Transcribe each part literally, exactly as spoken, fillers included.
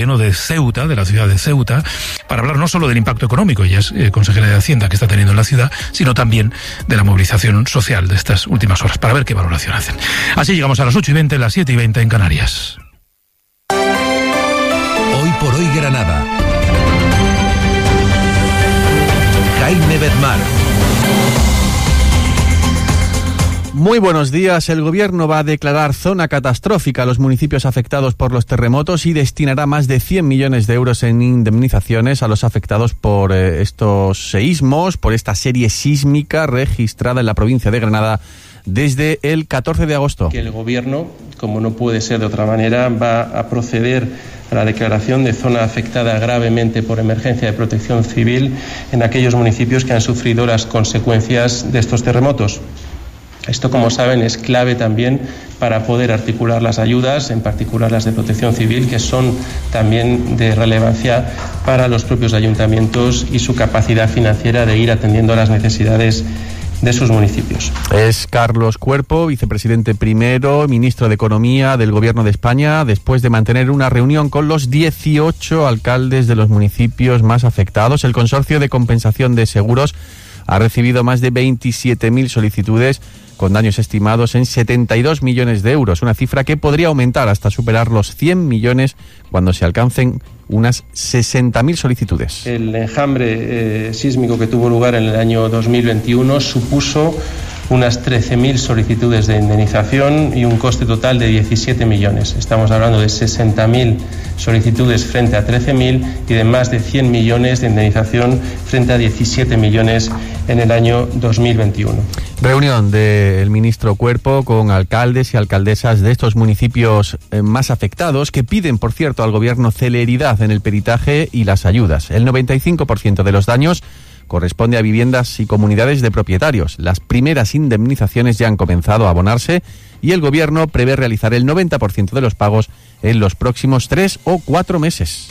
de Ceuta, de la ciudad de Ceuta, para hablar no solo del impacto económico, ella es eh, consejera de Hacienda que está teniendo en la ciudad, sino también de la movilización social de estas últimas horas, para ver qué valoración hacen. Así llegamos a las ocho y veinte, las siete y veinte en Canarias. Hoy por hoy Granada. Jaime Bedmar. Muy buenos días. El Gobierno va a declarar zona catastrófica a los municipios afectados por los terremotos y destinará más de cien millones de euros en indemnizaciones a los afectados por eh, estos seísmos, por esta serie sísmica registrada en la provincia de Granada desde el catorce de agosto. Que el Gobierno, como no puede ser de otra manera, va a proceder a la declaración de zona afectada gravemente por emergencia de protección civil en aquellos municipios que han sufrido las consecuencias de estos terremotos. Esto, como saben, es clave también para poder articular las ayudas, en particular las de protección civil, que son también de relevancia para los propios ayuntamientos y su capacidad financiera de ir atendiendo a las necesidades de sus municipios. Es Carlos Cuerpo, vicepresidente primero, ministro de Economía del Gobierno de España, después de mantener una reunión con los dieciocho alcaldes de los municipios más afectados. El Consorcio de Compensación de Seguros ha recibido más de veintisiete mil solicitudes con daños estimados en setenta y dos millones de euros, una cifra que podría aumentar hasta superar los cien millones cuando se alcancen unas sesenta mil solicitudes. El enjambre eh, sísmico que tuvo lugar en el año dos mil veintiuno supuso unas trece mil solicitudes de indemnización y un coste total de diecisiete millones. Estamos hablando de sesenta mil solicitudes frente a trece mil y de más de cien millones de indemnización frente a diecisiete millones en el año dos mil veintiuno. Reunión del ministro Cuerpo con alcaldes y alcaldesas de estos municipios más afectados, que piden, por cierto, al Gobierno celeridad en el peritaje y las ayudas. El noventa y cinco por ciento de los daños corresponde a viviendas y comunidades de propietarios. Las primeras indemnizaciones ya han comenzado a abonarse y el Gobierno prevé realizar el noventa por ciento de los pagos en los próximos tres o cuatro meses.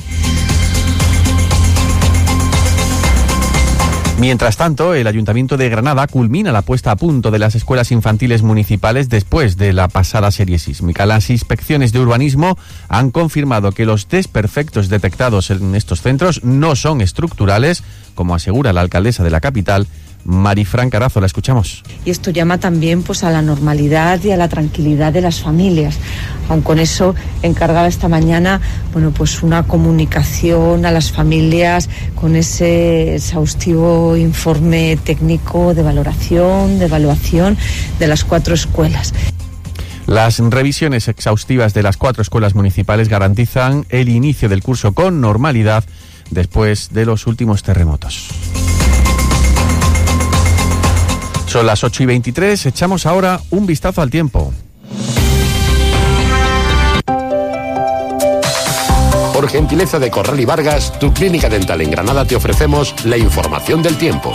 Mientras tanto, el Ayuntamiento de Granada culmina la puesta a punto de las escuelas infantiles municipales después de la pasada serie sísmica. Las inspecciones de urbanismo han confirmado que los desperfectos detectados en estos centros no son estructurales, como asegura la alcaldesa de la capital, Marifran Carazo. La escuchamos. Y esto llama también pues a la normalidad y a la tranquilidad de las familias. Aun con eso, encargaba esta mañana bueno pues una comunicación a las familias con ese exhaustivo informe técnico de valoración, de evaluación de las cuatro escuelas. Las revisiones exhaustivas de las cuatro escuelas municipales garantizan el inicio del curso con normalidad después de los últimos terremotos. Son las ocho y veintitrés, echamos ahora un vistazo al tiempo. Por gentileza de Corral y Vargas, tu clínica dental en Granada, te ofrecemos la información del tiempo.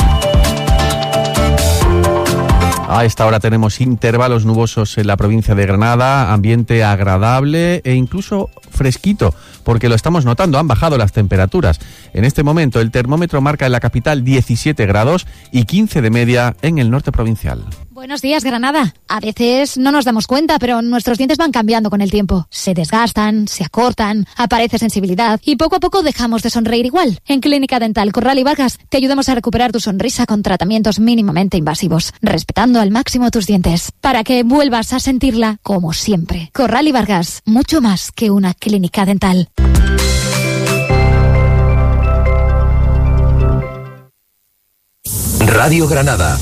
A esta hora tenemos intervalos nubosos en la provincia de Granada, ambiente agradable e incluso fresquito, porque lo estamos notando, han bajado las temperaturas. En este momento el termómetro marca en la capital diecisiete grados y quince de media en el norte provincial. Buenos días, Granada. A veces no nos damos cuenta, pero nuestros dientes van cambiando con el tiempo. Se desgastan, se acortan, aparece sensibilidad y poco a poco dejamos de sonreír igual. En Clínica Dental Corral y Vargas te ayudamos a recuperar tu sonrisa con tratamientos mínimamente invasivos, respetando al máximo tus dientes, para que vuelvas a sentirla como siempre. Corral y Vargas, mucho más que una clínica dental. Radio Granada.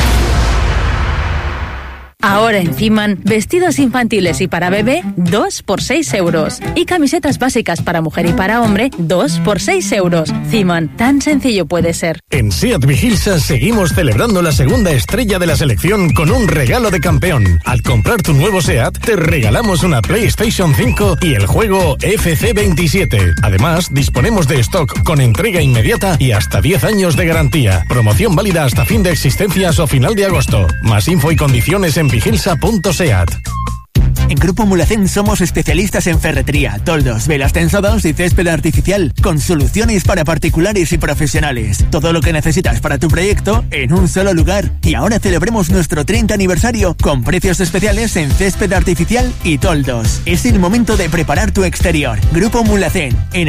Ahora en Ciman, vestidos infantiles y para bebé, dos por seis euros. Y camisetas básicas para mujer y para hombre, dos por seis euros. Ciman, tan sencillo puede ser. En SEAT Vigilsa seguimos celebrando la segunda estrella de la selección con un regalo de campeón. Al comprar tu nuevo SEAT, te regalamos una PlayStation cinco y el juego F C veintisiete. Además, disponemos de stock con entrega inmediata y hasta diez años de garantía. Promoción válida hasta fin de existencias o final de agosto. Más info y condiciones en vigilsa punto seat. En Grupo Mulhacén somos especialistas en ferretería, toldos, velas tensadas y césped artificial, con soluciones para particulares y profesionales. Todo lo que necesitas para tu proyecto en un solo lugar. Y ahora celebremos nuestro treinta aniversario con precios especiales en césped artificial y toldos. Es el momento de preparar tu exterior. Grupo Mulhacén, en